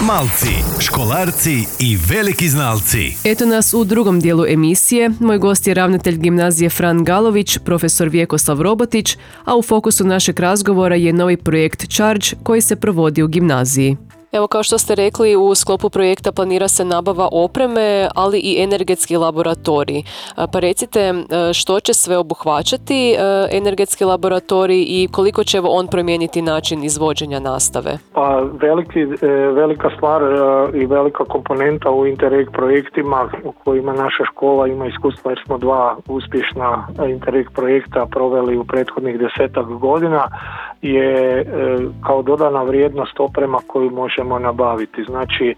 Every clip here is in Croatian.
Malci, školarci i veliki znalci. Eto nas u drugom dijelu emisije. Moj gost je ravnatelj gimnazije Fran Galović, profesor Vjekoslav Robotić, a u fokusu našeg razgovora je novi projekt Charge koji se provodi u gimnaziji. Evo, kao što ste rekli, u sklopu projekta planira se nabava opreme, ali i energetski laboratorij. Pa recite, što će sve obuhvaćati energetski laboratorij i koliko će on promijeniti način izvođenja nastave? Pa velika stvar i velika komponenta u Interreg projektima u kojima naša škola ima iskustva, jer smo 2 uspješna Interreg projekta proveli u prethodnih 10 godina, je kao dodana vrijednost oprema koju možemo nabaviti. Znači,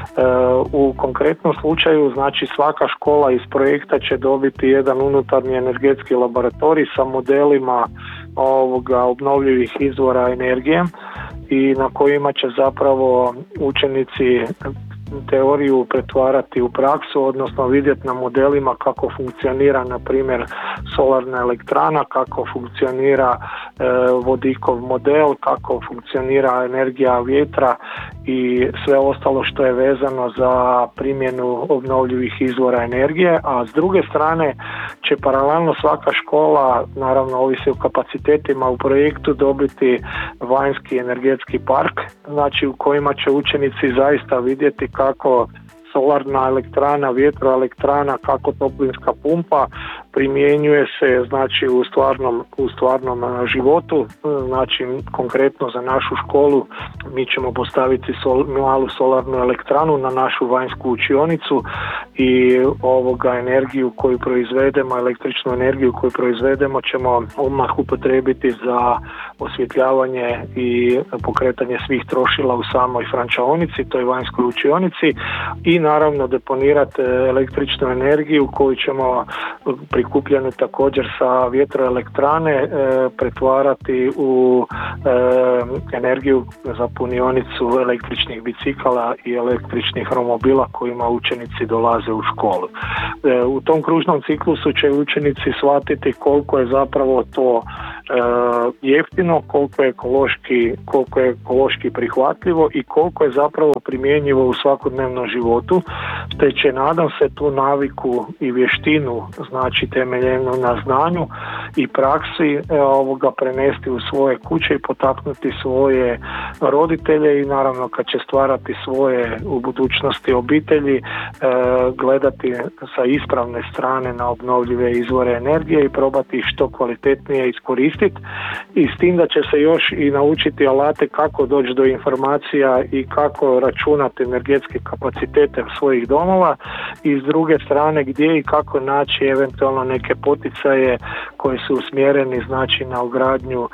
u konkretnom slučaju, znači svaka škola iz projekta će dobiti jedan unutarnji energetski laboratorij sa modelima obnovljivih izvora energije i na kojima će zapravo učenici teoriju pretvarati u praksu, odnosno vidjeti na modelima kako funkcionira, na primjer, solarna elektrana, kako funkcionira vodikov model, kako funkcionira energija vjetra i sve ostalo što je vezano za primjenu obnovljivih izvora energije, a s druge strane će paralelno svaka škola, naravno ovisi o kapacitetima u projektu, dobiti vanjski energetski park, znači u kojima će učenici zaista vidjeti kako solarna elektrana, vjetroelektrana, kako toplinska pumpa primjenjuje se znači u stvarnom životu. Znači konkretno za našu školu mi ćemo postaviti malu solarnu elektranu na našu vanjsku učionicu i energiju koju proizvedemo, električnu energiju koju proizvedemo ćemo odmah upotrijebiti za osvjetljavanje i pokretanje svih trošila u samoj frančaonici, toj vanjskoj učionici, i naravno deponirati električnu energiju koju ćemo prikupljenu također sa vjetroelektrane pretvarati u energiju za punionicu električnih bicikala i električnih romobila kojima učenici dolaze u školu. U tom kružnom ciklusu će učenici shvatiti koliko je zapravo to jeftino, koliko je ekološki prihvatljivo i koliko je zapravo primjenjivo u svakodnevnom životu, te će, nadam se, tu naviku i vještinu, znači temeljenu na znanju i praksi, prenesti u svoje kuće i potaknuti svoje roditelje i naravno kad će stvarati svoje u budućnosti obitelji, gledati sa ispravne strane na obnovljive izvore energije i probati ih što kvalitetnije iskoristiti, i s tim da će se još i naučiti alate kako doći do informacija i kako računati energetske kapacitete svojih domova, i s druge strane gdje i kako naći eventualno neke poticaje koji su usmjereni znači na ugradnju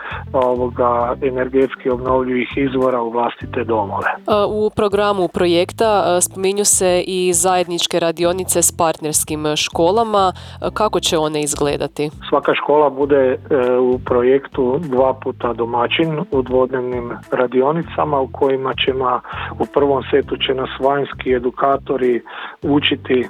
energetski obnovljivih izvora u vlastite domove. U programu projekta spominju se i zajedničke radionice s partnerskim školama. Kako će one izgledati? Svaka škola bude u projektu 2 puta domaćin u dvodnevnim radionicama u kojima ćemo, u prvom setu će nas vanjski edukatori učiti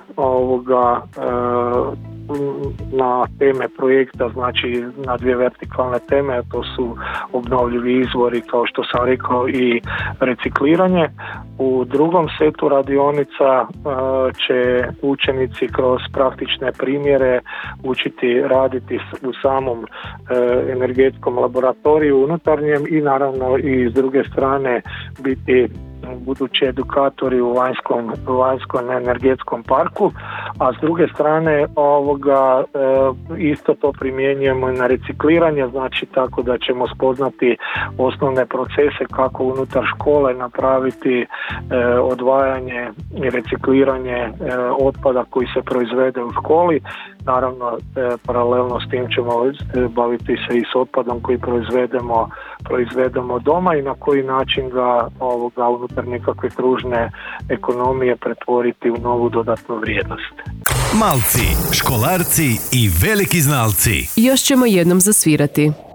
na teme projekta, znači na 2 vertikalne teme, a to su obnovljivi izvori, kao što sam rekao, i recikliranje. U drugom setu radionica će učenici kroz praktične primjere učiti raditi u samom energetskom laboratoriju unutarnjem i naravno i s druge strane biti budući edukatori u vanjskom energetskom parku, a s druge strane isto to primjenjujemo na recikliranje, znači tako da ćemo spoznati osnovne procese kako unutar škole napraviti odvajanje i recikliranje otpada koji se proizvede u školi. Naravno, paralelno s tim ćemo baviti se i s otpadom koji proizvedemo doma i na koji način ga unutar nekakve kružne ekonomije pretvoriti u novu dodatnu vrijednost. Malci, školarci i veliki znalci. Još ćemo jednom zasvirati.